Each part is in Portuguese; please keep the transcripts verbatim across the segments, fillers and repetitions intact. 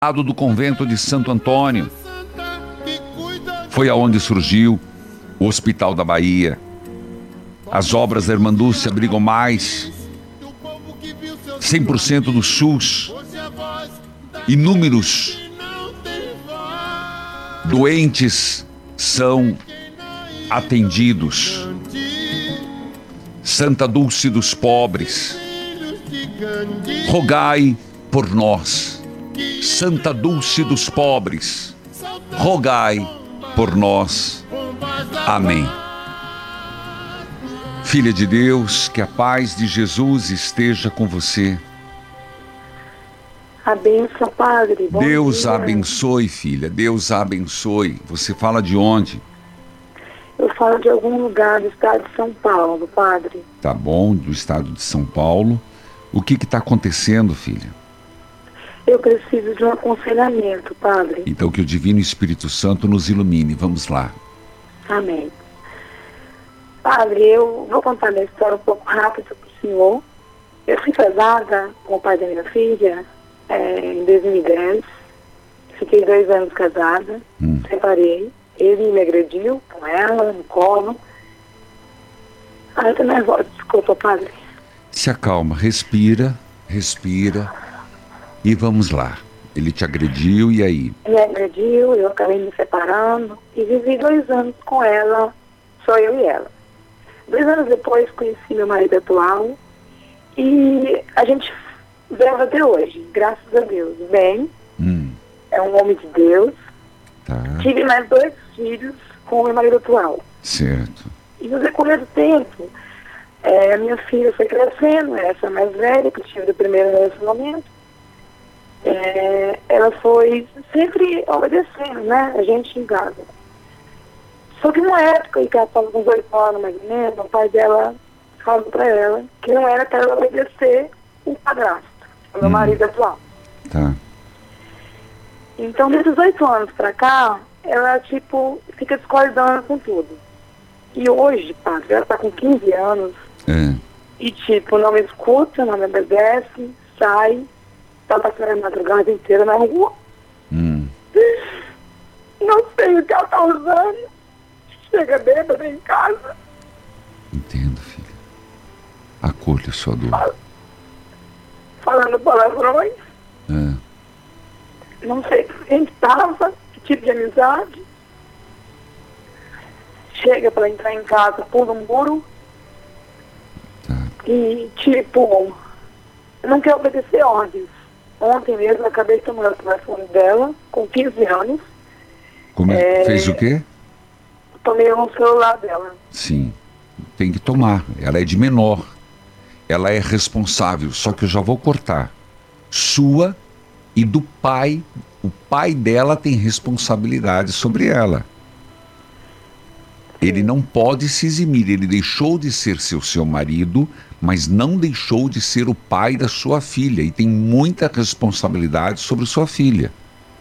lado do convento de Santo Antônio. Foi aonde surgiu o Hospital da Bahia. As obras da Irmã Dulce abrigam mais cem por cento do SUS. Inúmeros doentes são atendidos. Santa Dulce dos pobres, rogai por nós. Santa Dulce dos pobres, rogai por nós. Amém. Filha de Deus, que a paz de Jesus esteja com você. A bênção, Padre. Bom Deus dia. a abençoe, filha. Deus a abençoe. Você fala de onde? Eu falo de algum lugar do estado de São Paulo, Padre. Tá bom, do estado de São Paulo. O que está acontecendo, filha? Eu preciso de um aconselhamento, Padre. Então que o Divino Espírito Santo nos ilumine. Vamos lá. Amém. Padre, eu vou contar minha história um pouco rápido para o senhor. Eu fui casada com o pai da minha filha é, em dois mil e dez. Fiquei dois anos casada, hum. separei. Ele me agrediu com ela, no colo. Ai, eu tô nervosa, desculpa, Padre. Se acalma, respira, respira e vamos lá. Ele te agrediu e aí? Ele me agrediu, eu acabei me separando e vivi dois anos com ela, só eu e ela. Dois anos depois conheci meu marido atual e a gente vive até hoje, graças a Deus. Bem, hum. é um homem de Deus. Tá. Tive mais dois filhos com o meu marido atual. Certo. E no decorrer do tempo, é, a minha filha foi crescendo, essa mais velha, que eu tive do primeiro relacionamento. É, ela foi sempre obedecendo, né? A gente em casa. Só que numa época em que ela estava com oito anos mais ou menos, o pai dela falou pra ela que não era para ela obedecer o padrasto, o meu hum. marido atual. Tá. Então, desses oito anos pra cá, ela, tipo, fica discordando com tudo. E hoje, padre, ela tá com quinze anos é. e, tipo, não me escuta, não me obedece, sai, tá passando a madrugada inteira na rua. Hum. Não sei o que ela tá usando. Chega bêbada em casa. Entendo, filha. Acolha sua dor. Fala, falando palavrões. É. Não sei que a gente tava, que tipo de amizade. Chega pra entrar em casa, pula um muro. Tá. E, tipo, não quer obedecer ordens. Ontem mesmo eu acabei tomando o telefone dela, com quinze anos. Como é? É... Fez o quê? Tomei um celular dela. Sim, tem que tomar. Ela é de menor. Ela é responsável, só que eu já vou cortar. Sua e do pai. O pai dela tem responsabilidade sobre ela. Ele não pode se eximir. Ele deixou de ser seu, seu marido, mas não deixou de ser o pai da sua filha. E tem muita responsabilidade sobre sua filha.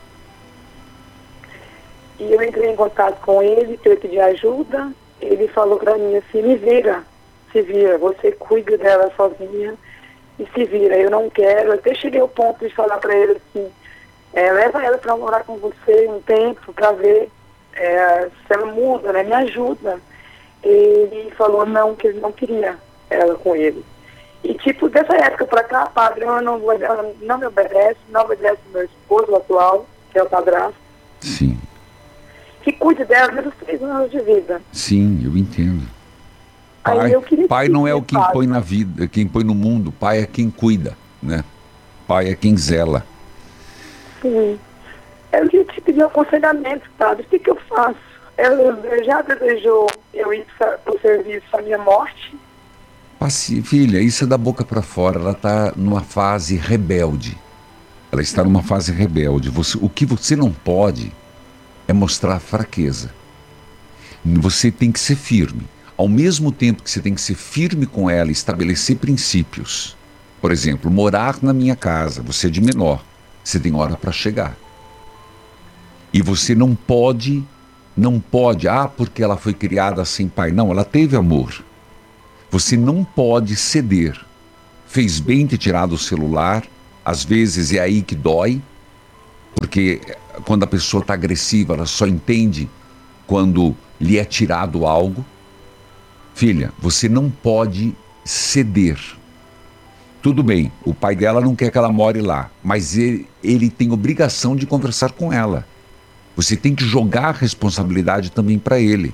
E eu entrei em contato com ele, para eu pedir ajuda. Ele falou para mim assim, me vira, se vira, você cuida dela sozinha e se vira. Eu não quero. Eu até cheguei ao ponto de falar para ele assim, é, leva ela para morar com você um tempo, para ver é, se ela muda, né? Me ajuda. Ele falou não, que ele não queria ela com ele. E tipo, dessa época para cá, padre, ela não, ela não me obedece, não obedece meu esposo atual, que é o padrasto. Sim. Que cuide dela desde os três anos de vida. Sim, eu entendo. Pai, Aí eu queria pai não é o quem padre. põe na vida, quem põe no mundo. Pai é quem cuida, né? Pai é quem zela. Sim. Eu queria te pedir um aconselhamento, padre. O que, que eu faço? Ela já desejou eu ir para o serviço à minha morte? Passe, filha, isso é da boca para fora. Ela está numa fase rebelde. Ela está numa fase rebelde. Você, o que você não pode é mostrar fraqueza. Você tem que ser firme. Ao mesmo tempo que você tem que ser firme com ela e estabelecer princípios. Por exemplo, morar na minha casa. Você é de menor. Você tem hora para chegar. E você não pode, não pode, ah, porque ela foi criada sem pai. Não, ela teve amor. Você não pode ceder. Fez bem ter tirado o celular. Às vezes é aí que dói. Porque quando a pessoa está agressiva, ela só entende quando lhe é tirado algo. Filha, você não pode ceder. Tudo bem, o pai dela não quer que ela more lá, mas ele, ele tem obrigação de conversar com ela. Você tem que jogar a responsabilidade também para ele.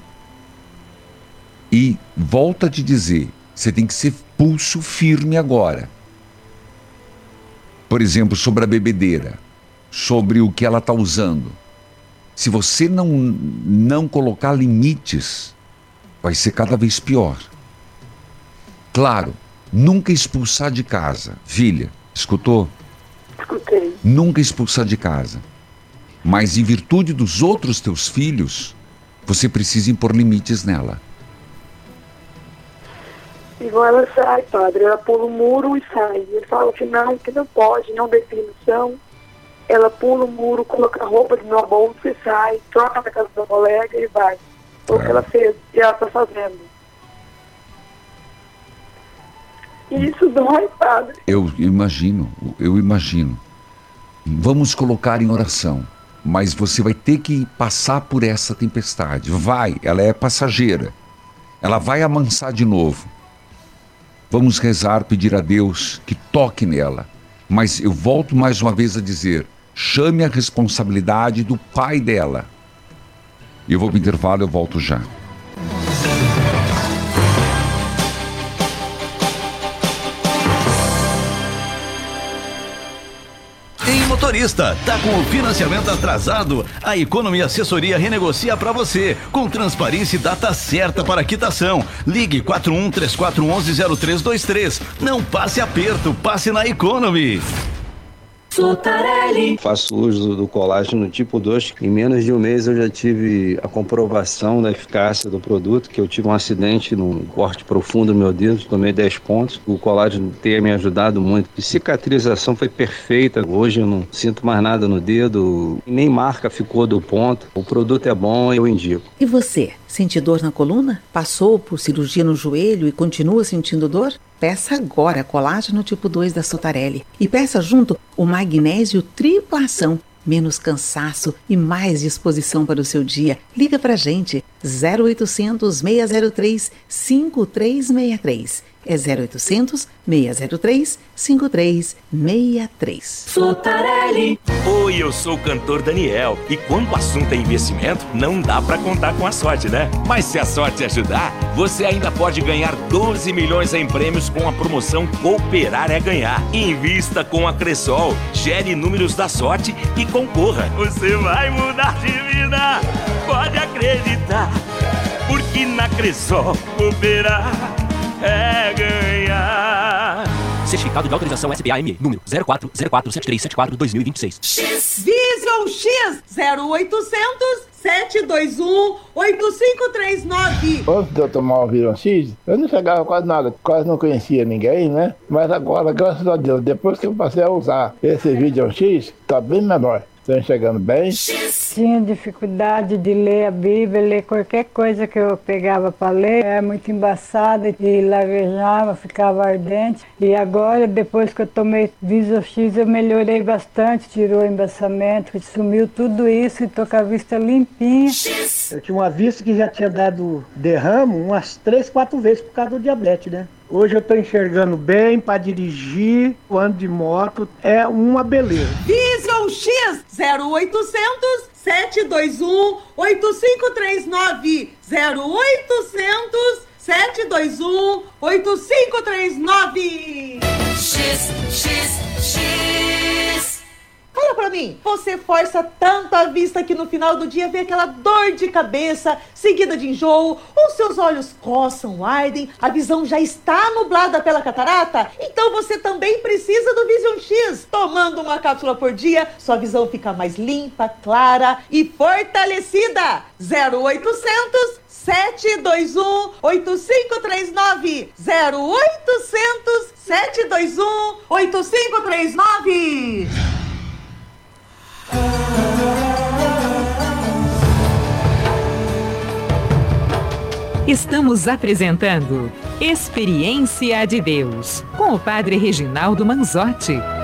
E volta a te dizer, você tem que ser pulso firme agora. Por exemplo, sobre a bebedeira, sobre o que ela está usando. Se você não, não colocar limites, vai ser cada vez pior. Claro, nunca expulsar de casa. Filha, escutou? Escutei. Nunca expulsar de casa. Mas em virtude dos outros teus filhos, você precisa impor limites nela. Igual ela sai, padre, ela pula o muro e sai. Ele fala que não, que não pode, não dê permissão. Ela pula o muro, coloca a roupa de uma bolsa e sai, troca na casa da colega e vai. Foi o que ela fez e ela está fazendo. E isso dói, padre. Eu imagino, eu imagino. Vamos colocar em oração. Mas você vai ter que passar por essa tempestade. Vai, ela é passageira. Ela vai amansar de novo. Vamos rezar, pedir a Deus que toque nela. Mas eu volto mais uma vez a dizer, chame a responsabilidade do pai dela. Eu vou para o intervalo, eu volto já. Motorista, tá com o financiamento atrasado? A Economy Assessoria renegocia para você, com transparência e data certa para quitação. Ligue quatro um três quatro um um zero três dois três. Não passe aperto, passe na Economy. Sotarelli. Faço uso do colágeno tipo dois. Em menos de um mês eu já tive a comprovação da eficácia do produto, que eu tive um acidente num corte profundo no meu dedo, tomei dez pontos. O colágeno tem me ajudado muito. A cicatrização foi perfeita. Hoje eu não sinto mais nada no dedo, nem marca ficou do ponto. O produto é bom, eu indico. E você, sente dor na coluna? Passou por cirurgia no joelho e continua sentindo dor? Peça agora colágeno tipo dois da Sotarelli e peça junto o magnésio tripla ação. Menos cansaço e mais disposição para o seu dia. Liga pra gente, zero oitocentos, seis zero três, cinco três seis três. É zero oitocentos, seis zero três, cinco três seis três. Sotarelli. Oi, eu sou o cantor Daniel. E quando o assunto é investimento, não dá pra contar com a sorte, né? Mas se a sorte ajudar, você ainda pode ganhar doze milhões em prêmios com a promoção Cooperar é Ganhar. Invista com a Cressol, gere números da sorte e concorra. Você vai mudar de vida, pode acreditar. Porque na Cressol, cooperar é ganhar. Certificado de autorização S B A M E, número zero quatro zero quatro sete três sete quatro dois mil e vinte e seis. X. Vision X zero oitocentos, sete dois um, oito cinco três nove. Antes de eu tomar o Vision X, eu não chegava quase nada, quase não conhecia ninguém, né? Mas agora, graças a Deus, depois que eu passei a usar esse Vision X, tá bem menor. Estão enxergando bem. Tinha dificuldade de ler a Bíblia, ler qualquer coisa que eu pegava para ler. Era muito embaçada e lavejava, ficava ardente. E agora, depois que eu tomei Vision X, eu melhorei bastante. Tirou o embaçamento, sumiu tudo isso e tô com a vista limpinha. Eu tinha uma vista que já tinha dado derrame umas três, quatro vezes por causa do diabetes, né? Hoje eu tô enxergando bem para dirigir, o ano de moto é uma beleza. Vision X zero oitocentos, sete dois um, oito cinco três nove. zero oitocentos, sete dois um, oito cinco três nove. X, X, X. Fala pra mim, você força tanto a vista que no final do dia vem aquela dor de cabeça, seguida de enjoo, ou seus olhos coçam, ardem, a visão já está nublada pela catarata? Então você também precisa do Vision X. Tomando uma cápsula por dia, sua visão fica mais limpa, clara e fortalecida. zero oitocentos, sete dois um, oito cinco três nove. zero oitocentos, sete dois um, oito cinco três nove. Estamos apresentando Experiência de Deus com o Padre Reginaldo Manzotti.